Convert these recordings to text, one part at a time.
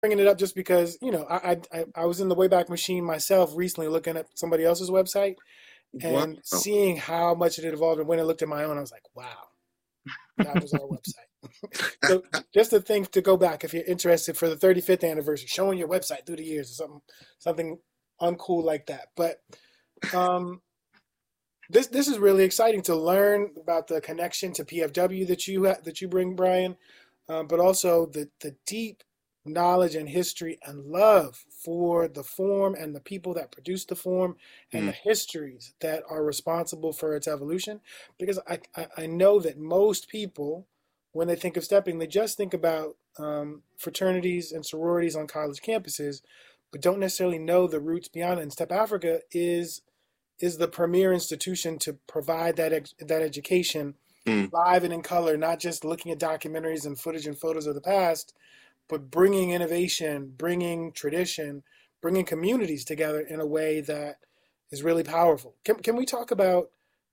bringing it up just because, I was in the Wayback Machine myself recently looking at somebody else's website Wow. and seeing how much it had evolved. And when I looked at my own, I was like, wow, that was our website. So just a thing to go back if you're interested for the 35th anniversary, showing your website through the years or something uncool like that. But um, this is really exciting to learn about the connection to PFW that you bring, Brian, but also the deep knowledge and history and love for the form and the people that produce the form and the Mm, histories that are responsible for its evolution. Because I know that most people, when they think of stepping, they just think about fraternities and sororities on college campuses, but don't necessarily know the roots beyond it. And Step Africa is the premier institution to provide that education mm. live and in color, not just looking at documentaries and footage and photos of the past, but bringing innovation, bringing tradition, bringing communities together in a way that is really powerful. Can we talk about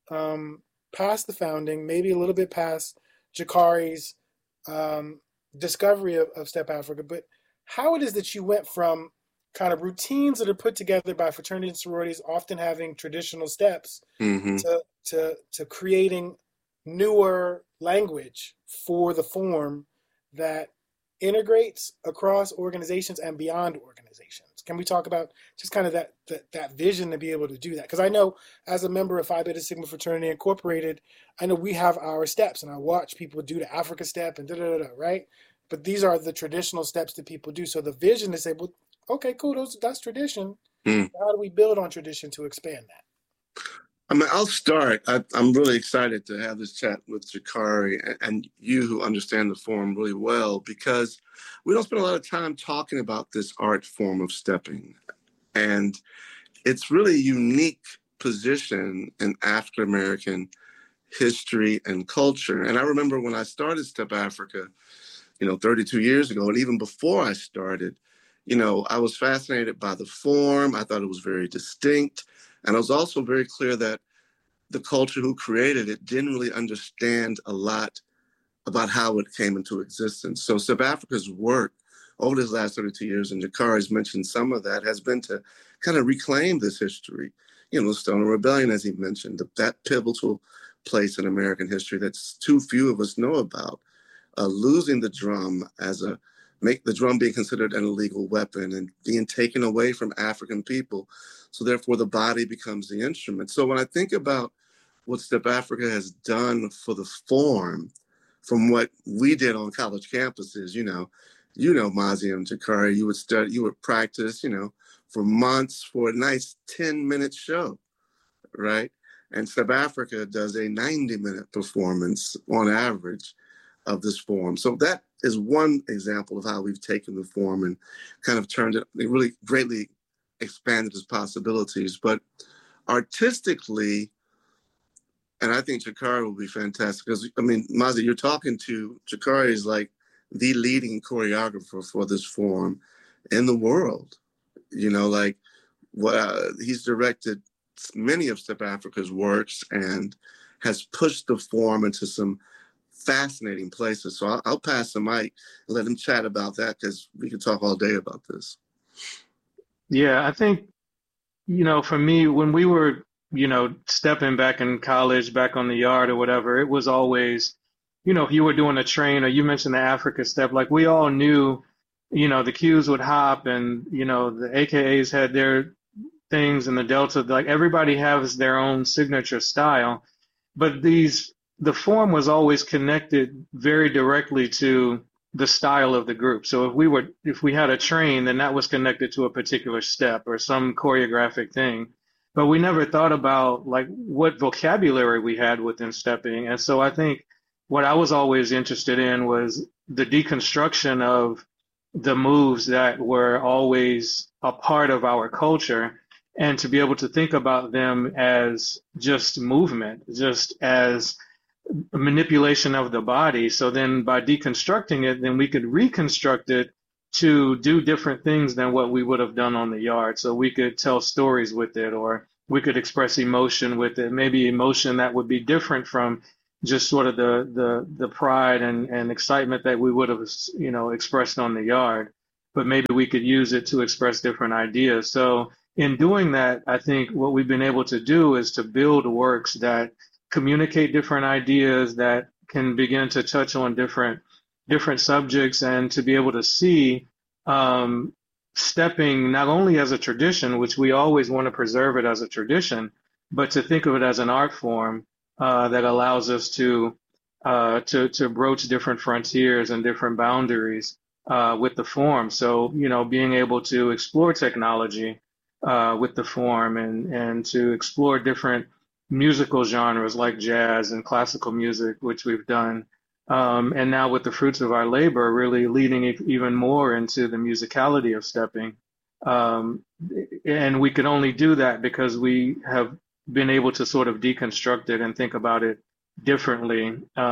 past the founding, maybe a little bit past Jakari's um, discovery of Step Africa, but how it is that you went from kind of routines that are put together by fraternities and sororities, often having traditional steps, Hmm. to creating newer language for the form that integrates across organizations and beyond organizations. Can we talk about just kind of that vision to be able to do that? Because I know as a member of Phi Beta Sigma Fraternity Incorporated, I know we have our steps, and I watch people do the Africa step and da da da, right? But these are the traditional steps that people do. So the vision is say, well, okay, cool, that's tradition. Mm. How do we build on tradition to expand that? I mean, I'll start. I'm really excited to have this chat with Jakari and you who understand the form really well because we don't spend a lot of time talking about this art form of stepping. And it's really a unique position in African American history and culture. And I remember when I started Step Africa, 32 years ago, and even before I started, I was fascinated by the form. I thought it was very distinct. And I was also very clear that the culture who created it didn't really understand a lot about how it came into existence. So South Africa's work over these last 32 years, and Jakar has mentioned some of that, has been to kind of reclaim this history. The Stoner Rebellion, as he mentioned, that pivotal place in American history that's too few of us know about. Losing the drum make the drum being considered an illegal weapon and being taken away from African people. So therefore the body becomes the instrument. So when I think about what Step Africa has done for the form, from what we did on college campuses, Mazi and Jakari, you would practice, for months for a nice 10-minute show, right? And South Africa does a 90-minute performance on average of this form. So that is one example of how we've taken the form and kind of turned it, really greatly expanded its possibilities. But artistically, and I think Jakari will be fantastic because, I mean, Mazi, you're talking to Jakari is like the leading choreographer for this form in the world. Like he's directed many of Step Africa's works and has pushed the form into some fascinating places. So I'll pass the mic and let him chat about that because we could talk all day about this. Yeah, I think, for me, when we were, stepping back in college, back on the yard or whatever, it was always, if you were doing a train or you mentioned the Africa step, like we all knew, the cues would hop and, the AKAs had their things and the Delta, like everybody has their own signature style. But the form was always connected very directly to the style of the group. So if we had a train, then that was connected to a particular step or some choreographic thing. But we never thought about like what vocabulary we had within stepping. And so I think what I was always interested in was the deconstruction of the moves that were always a part of our culture and to be able to think about them as just movement, just as manipulation of the body. So then by deconstructing it, then we could reconstruct it to do different things than what we would have done on the yard. So we could tell stories with it, or we could express emotion with it, maybe emotion that would be different from just sort of the pride and excitement that we would have, expressed on the yard. but maybe we could use it to express different ideas. So in doing that, I think what we've been able to do is to build works that communicate different ideas, that can begin to touch on different subjects, and to be able to see stepping not only as a tradition, which we always want to preserve it as a tradition, but to think of it as an art form that allows us to broach different frontiers and different boundaries with the form. So, being able to explore technology with the form, and to explore different musical genres like jazz and classical music, which we've done. And now with the fruits of our labor, really leading even more into the musicality of stepping. And we could only do that because we have been able to sort of deconstruct it and think about it differently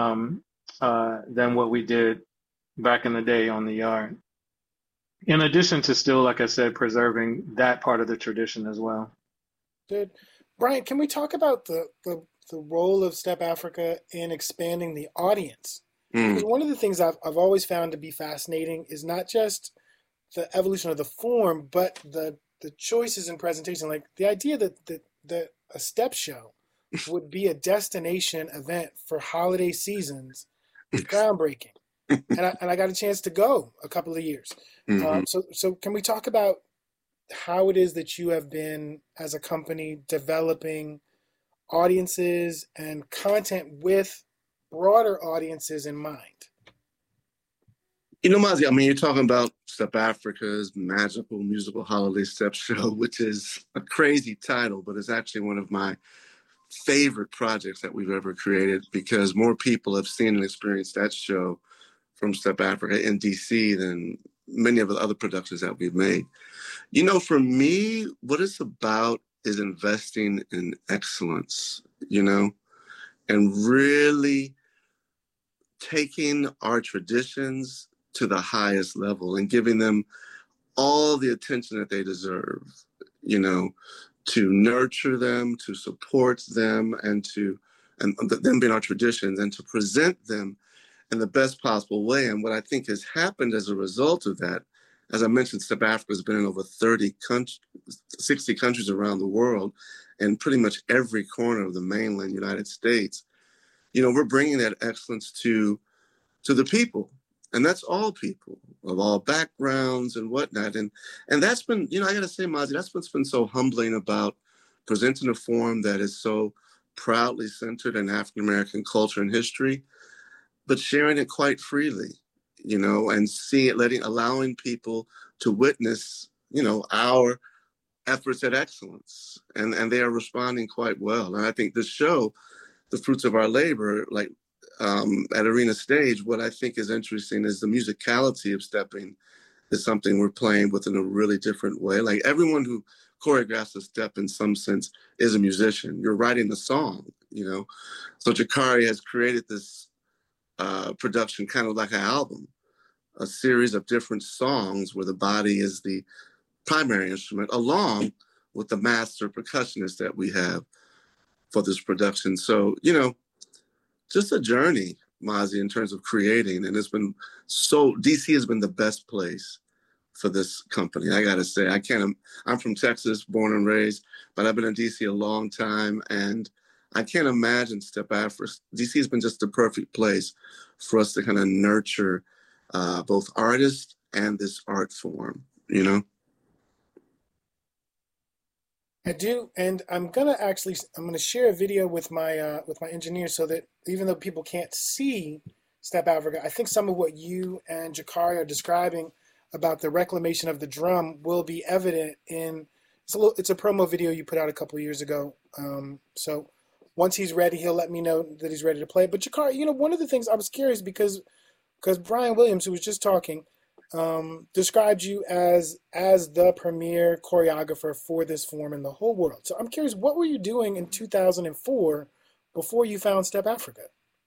than what we did back in the day on the yard. In addition to still, like I said, preserving that part of the tradition as well. Good. Brian, can we talk about the role of Step Africa in expanding the audience? Because one of the things I've always found to be fascinating is not just the evolution of the form, but the choices in presentation. Like the idea that a step show would be a destination event for holiday seasons is groundbreaking. And I got a chance to go a couple of years. So can we talk about how it is that you have been, as a company, developing audiences and content with broader audiences in mind? Mazi, I mean, you're talking about Step Africa's magical musical holiday step show, which is a crazy title, but it's actually one of my favorite projects that we've ever created, because more people have seen and experienced that show from Step Africa in DC than many of the other productions that we've made. For me, what it's about is investing in excellence, and really taking our traditions to the highest level and giving them all the attention that they deserve, to nurture them, to support them, and them being our traditions, and to present them in the best possible way. And what I think has happened as a result of that, as I mentioned, Step Africa has been in over 60 countries around the world, and pretty much every corner of the mainland United States. We're bringing that excellence to the people. And that's all people of all backgrounds and whatnot. And that's been, I got to say, Mazi, that's what's been so humbling about presenting a form that is so proudly centered in African-American culture and history, but sharing it quite freely, and allowing people to witness, our efforts at excellence. And they are responding quite well. And I think this show, The Fruits of Our Labor, at Arena Stage, what I think is interesting is the musicality of stepping is something we're playing with in a really different way. Like, everyone who choreographs a step in some sense is a musician. You're writing the song, So Jakari has created this production kind of like an album, a series of different songs where the body is the primary instrument, along with the master percussionist that we have for this production. So, just a journey, Mazi, in terms of creating. And it's been DC has been the best place for this company. I got to say, I'm from Texas, born and raised, but I've been in DC a long time. And I can't imagine Step Africa. DC has been just the perfect place for us to kind of nurture both artists and this art form, I do, and I'm gonna share a video with my engineer, so that even though people can't see Step Africa, I think some of what you and Jakari are describing about the reclamation of the drum will be evident in it's a promo video you put out a couple of years ago. So once he's ready, he'll let me know that he's ready to play. But Jakari, one of the things I was curious, because Brian Williams, who was just talking, described you as the premier choreographer for this form in the whole world. So I'm curious, what were you doing in 2004 before you found Step Africa?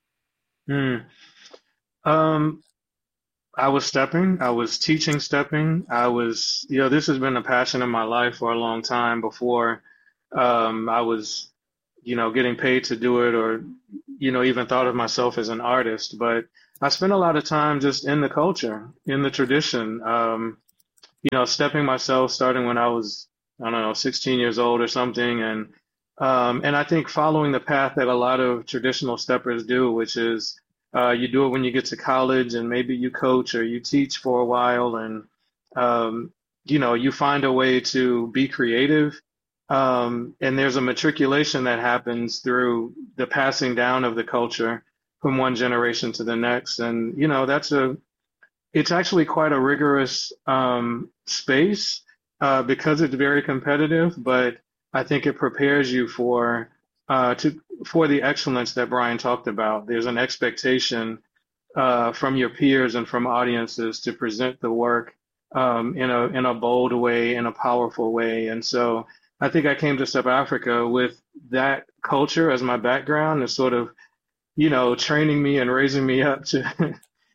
I was stepping. I was teaching stepping. This has been a passion in my life for a long time before I was, getting paid to do it, or, even thought of myself as an artist. But I spent a lot of time just in the culture, in the tradition, stepping myself starting when I was, I don't know, 16 years old or something. And I think following the path that a lot of traditional steppers do, which is you do it when you get to college and maybe you coach or you teach for a while and, you find a way to be creative. And there's a matriculation that happens through the passing down of the culture from one generation to the next. And, it's actually quite a rigorous space because it's very competitive, but I think it prepares you for the excellence that Brian talked about. There's an expectation from your peers and from audiences to present the work in a bold way, in a powerful way. And so I think I came to Step Africa with that culture as my background and sort of, training me and raising me up to,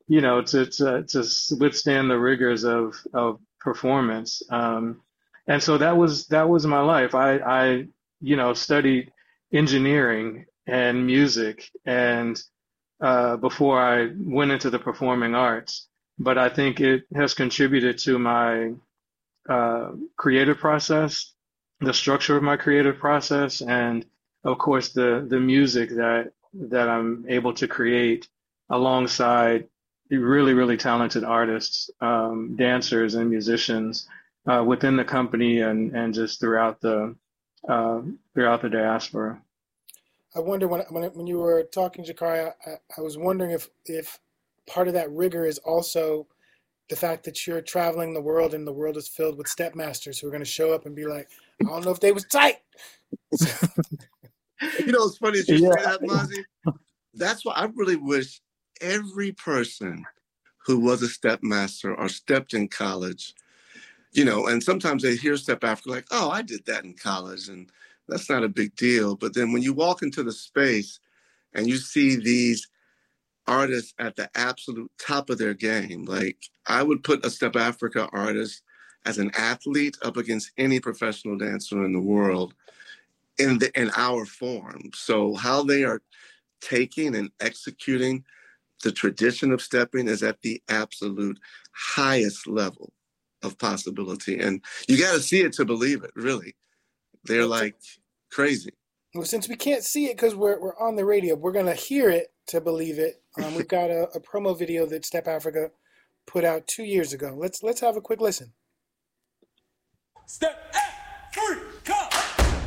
to withstand the rigors of performance. And so that was my life. I studied engineering and music and before I went into the performing arts. But I think it has contributed to my creative process, the structure of my creative process, and of course the music that I'm able to create alongside really, really talented artists, dancers and musicians within the company and just throughout the diaspora. I wonder when you were talking, Jakari, I was wondering if part of that rigor is also the fact that you're traveling the world and the world is filled with step masters who are going to show up and be like, I don't know if they was tight. It's funny that you say that, Mazi. That's why I really wish every person who was a step master or stepped in college, and sometimes they hear Step Africa like, oh, I did that in college and that's not a big deal. But then when you walk into the space and you see these artists at the absolute top of their game, like I would put a Step Africa artist as an athlete up against any professional dancer in the world in our form. So how they are taking and executing the tradition of stepping is at the absolute highest level of possibility. And you got to see it to believe it, really. They're like crazy. Well, since we can't see it because we're on the radio, we're going to hear it to believe it. We've got a promo video that Step Africa put out 2 years ago. Let's have a quick listen. Step 3.